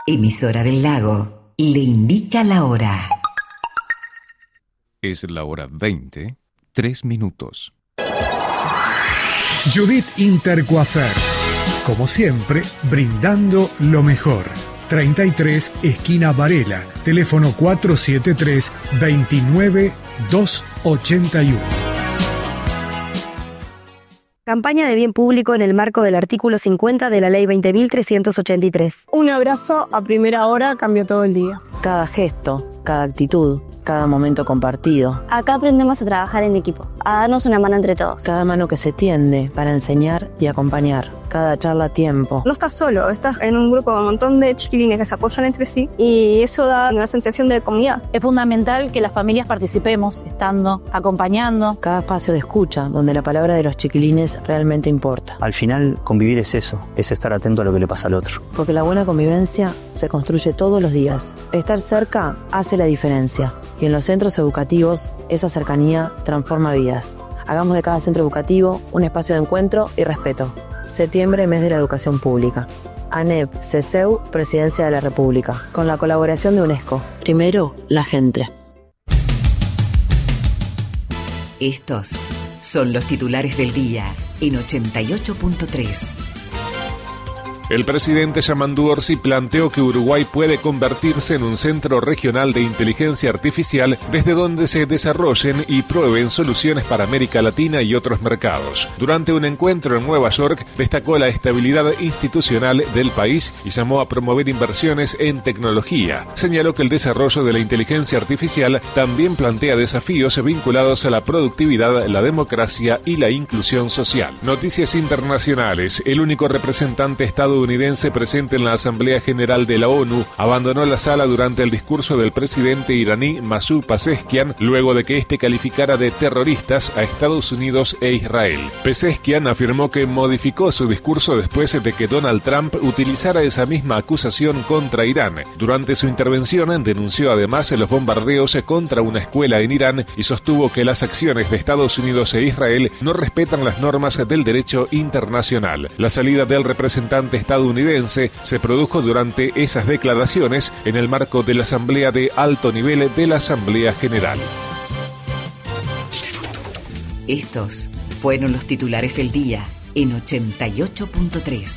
Emisora del Lago, le indica la hora. Es la hora 20, 3 minutos. Judith Intercoafer, como siempre, brindando lo mejor. 33, esquina Varela, teléfono 473-29-281. Campaña de bien público en el marco del artículo 50 de la Ley 20.383. Un abrazo a primera hora cambia todo el día. Cada gesto, cada actitud, cada momento compartido. Acá aprendemos a trabajar en equipo, a darnos una mano entre todos. Cada mano que se tiende para enseñar y acompañar. Cada charla a tiempo. No estás solo, estás en un grupo con un montón de chiquilines que se apoyan entre sí y eso da una sensación de comunidad. Es fundamental que las familias participemos, estando, acompañando. Cada espacio de escucha, donde la palabra de los chiquilines realmente importa. Al final, convivir es eso, es estar atento a lo que le pasa al otro. Porque la buena convivencia se construye todos los días. Estar cerca hace la diferencia. Y en los centros educativos, esa cercanía transforma vidas. Hagamos de cada centro educativo un espacio de encuentro y respeto. Septiembre, mes de la educación pública. ANEP, CESEU, Presidencia de la República. Con la colaboración de UNESCO. Primero, la gente. Estos son los titulares del día en 88.3. El presidente Yamandu Orsi planteó que Uruguay puede convertirse en un centro regional de inteligencia artificial desde donde se desarrollen y prueben soluciones para América Latina y otros mercados. Durante un encuentro en Nueva York, destacó la estabilidad institucional del país y llamó a promover inversiones en tecnología. Señaló que el desarrollo de la inteligencia artificial también plantea desafíos vinculados a la productividad, la democracia y la inclusión social. Noticias internacionales. El único representante estadounidense presente en la Asamblea General de la ONU abandonó la sala durante el discurso del presidente iraní Masoud Pezeshkian luego de que este calificara de terroristas a Estados Unidos e Israel. Pezeshkian afirmó que modificó su discurso después de que Donald Trump utilizara esa misma acusación contra Irán. Durante su intervención denunció además los bombardeos contra una escuela en Irán y sostuvo que las acciones de Estados Unidos e Israel no respetan las normas del derecho internacional. La salida del representante estadounidense se produjo durante esas declaraciones en el marco de la Asamblea de Alto Nivel de la Asamblea General. Estos fueron los titulares del día en 88.3.